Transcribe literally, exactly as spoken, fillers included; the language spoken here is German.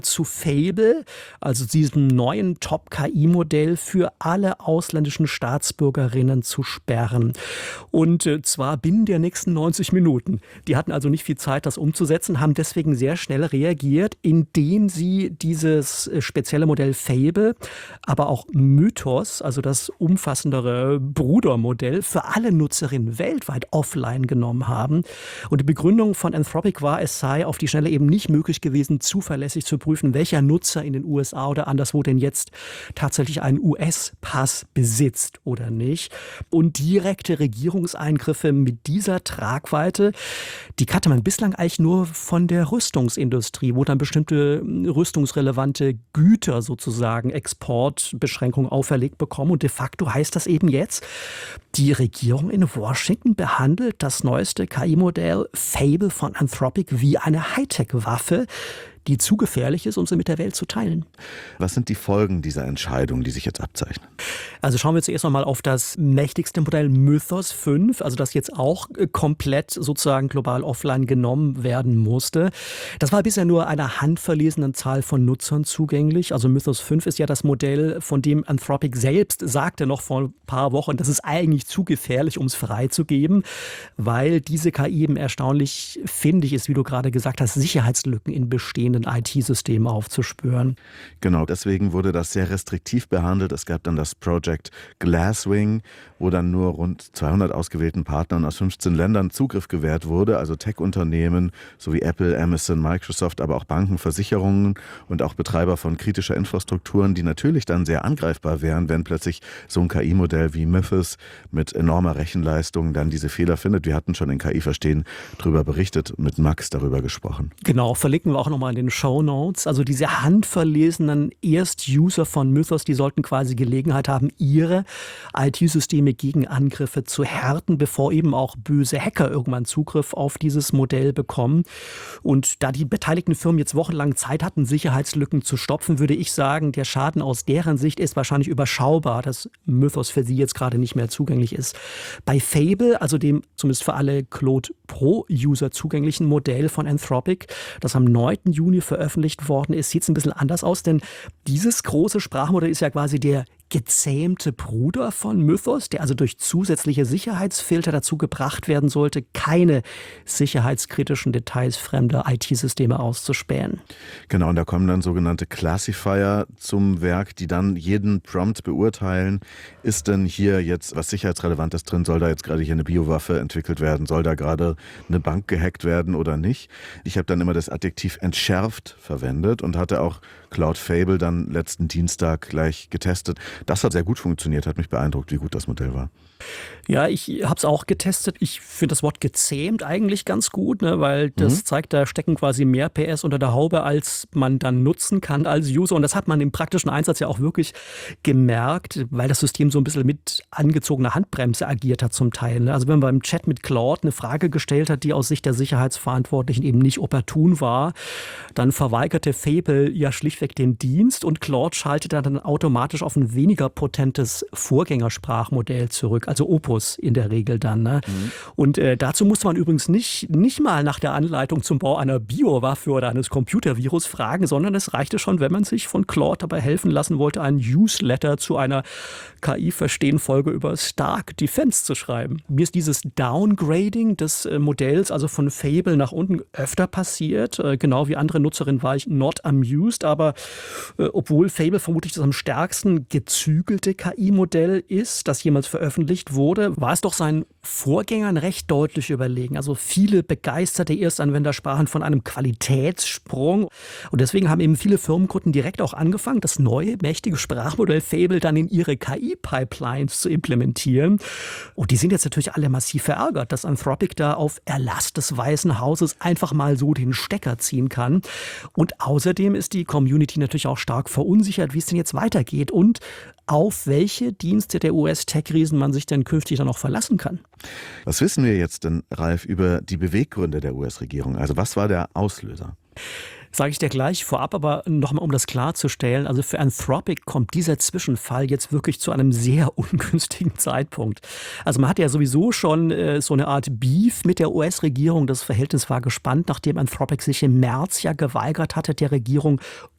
zu Fable, also diesem neuen Top-K I-Modell für alle ausländischen Staatsbürgerinnen zu sperren. Und äh, zwar binnen der nächsten neunzig Minuten. Die hatten also nicht viel Zeit, das umzusetzen, haben deswegen sehr schnell reagiert, indem sie dieses äh, spezielle Modell Fable, aber auch Mythos, also das umfassendere Brudermodell, für alle Nutzerinnen weltweit offline genommen haben. Und die Begründung von Anthropic war, es sei auf die Schnelle eben nicht möglich gewesen, zuverlässig zu prüfen, welcher Nutzer in den U S A oder anderswo denn jetzt tatsächlich einen U S-Pass besitzt oder nicht. Und direkte Regierungseingriffe mit dieser Tragweite, die kannte man bislang eigentlich nur von der Rüstungsindustrie, wo dann bestimmte rüstungsrelevante Güter sozusagen Exportbeschränkungen auferlegt bekommen. Und de facto heißt das eben jetzt, die Regierung in Washington behandelt das neueste K I-Modell Fable von Anthropic wie eine Hightech-Waffe, die zu gefährlich ist, um sie mit der Welt zu teilen. Was sind die Folgen dieser Entscheidung, die sich jetzt abzeichnen? Also schauen wir zuerst noch mal auf das mächtigste Modell Mythos fünf, also das jetzt auch komplett sozusagen global offline genommen werden musste. Das war bisher nur einer handverlesenen Zahl von Nutzern zugänglich. Also Mythos fünf ist ja das Modell, von dem Anthropic selbst sagte noch vor ein paar Wochen, das ist eigentlich zu gefährlich, um es freizugeben, weil diese K I eben erstaunlich findig ist, wie du gerade gesagt hast, Sicherheitslücken in bestehenden I T-Systemen aufzuspüren. Genau, deswegen wurde das sehr restriktiv behandelt. Es gab dann das Project Glasswing, wo dann nur rund zweihundert ausgewählten Partnern aus fünfzehn Ländern Zugriff gewährt wurde, also Tech-Unternehmen sowie Apple, Amazon, Microsoft, aber auch Banken, Versicherungen und auch Betreiber von kritischer Infrastrukturen, die natürlich dann sehr angreifbar wären, wenn plötzlich so ein K I-Modell wie Mythos mit enormer Rechenleistung dann diese Fehler findet. Wir hatten schon in K I-Verstehen darüber berichtet, mit Max darüber gesprochen. Genau, verlinken wir auch nochmal in den Shownotes. Also diese handverlesenen Erst-User von Mythos, die sollten quasi Gelegenheit haben, ihre I T-Systeme gegen Angriffe zu härten, bevor eben auch böse Hacker irgendwann Zugriff auf dieses Modell bekommen. Und da die beteiligten Firmen jetzt wochenlang Zeit hatten, Sicherheitslücken zu stopfen, würde ich sagen, der Schaden aus deren Sicht ist wahrscheinlich überschaubar, dass Mythos für sie jetzt gerade nicht mehr zugänglich ist. Bei Fable, also dem zumindest für alle Claude Pro-User zugänglichen Modell von Anthropic, das am neunten Juni veröffentlicht worden ist, sieht es ein bisschen anders aus, denn dieses große Sprachmodell ist ja quasi der gezähmte Bruder von Mythos, der also durch zusätzliche Sicherheitsfilter dazu gebracht werden sollte, keine sicherheitskritischen Details fremder I T-Systeme auszuspähen. Genau, und da kommen dann sogenannte Classifier zum Werk, die dann jeden Prompt beurteilen. Ist denn hier jetzt was Sicherheitsrelevantes drin? Soll da jetzt gerade hier eine Biowaffe entwickelt werden? Soll da gerade eine Bank gehackt werden oder nicht? Ich habe dann immer das Adjektiv entschärft verwendet und hatte auch Claude Fable dann letzten Dienstag gleich getestet. Das hat sehr gut funktioniert, hat mich beeindruckt, wie gut das Modell war. Ja, ich habe es auch getestet. Ich finde das Wort gezähmt eigentlich ganz gut, ne, weil das mhm. zeigt, da stecken quasi mehr P S unter der Haube, als man dann nutzen kann als User. Und das hat man im praktischen Einsatz ja auch wirklich gemerkt, weil das System so ein bisschen mit angezogener Handbremse agiert hat zum Teil. Ne? Also wenn man beim Chat mit Claude eine Frage gestellt hat, die aus Sicht der Sicherheitsverantwortlichen eben nicht opportun war, dann verweigerte Fable ja schlichtweg den Dienst und Claude schaltete dann automatisch auf ein weniger potentes Vorgängersprachmodell zurück. Also Opus in der Regel dann. Ne? Mhm. Und äh, dazu musste man übrigens nicht, nicht mal nach der Anleitung zum Bau einer Biowaffe oder eines Computervirus fragen, sondern es reichte schon, wenn man sich von Claude dabei helfen lassen wollte, ein Newsletter zu einer K I-Verstehen-Folge über Stark Defense zu schreiben. Mir ist dieses Downgrading des äh, Modells, also von Fable nach unten, öfter passiert. Äh, genau wie andere Nutzerinnen war ich not amused, aber äh, obwohl Fable vermutlich das am stärksten gezügelte K I-Modell ist, das jemals veröffentlicht wurde, war es doch seinen Vorgängern recht deutlich überlegen. Also viele begeisterte Erstanwender sprachen von einem Qualitätssprung. Und deswegen haben eben viele Firmenkunden direkt auch angefangen, das neue, mächtige Sprachmodell Fable dann in ihre K I-Pipelines zu implementieren. Und die sind jetzt natürlich alle massiv verärgert, dass Anthropic da auf Erlass des Weißen Hauses einfach mal so den Stecker ziehen kann. Und außerdem ist die Community natürlich auch stark verunsichert, wie es denn jetzt weitergeht und auf welche Dienste der U S-Tech-Riesen man sich denn künftig dann noch verlassen kann. Was wissen wir jetzt denn, Ralf, über die Beweggründe der U S-Regierung? Also was war der Auslöser? Sage ich dir gleich vorab, aber nochmal, um das klarzustellen, also für Anthropic kommt dieser Zwischenfall jetzt wirklich zu einem sehr ungünstigen Zeitpunkt. Also man hat ja sowieso schon äh, so eine Art Beef mit der U S-Regierung. Das Verhältnis war gespannt, nachdem Anthropic sich im März ja geweigert hatte, der Regierung